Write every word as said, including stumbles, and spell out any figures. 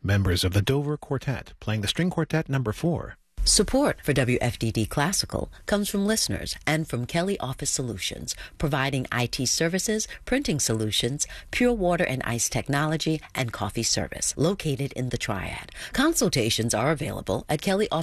members of the Dover Quartet playing the String Quartet number four. Support for W F D D Classical comes from listeners and from Kelly Office Solutions, providing I T services, printing solutions, pure water and ice technology, and coffee service, located in the Triad. Consultations are available at Kelly Office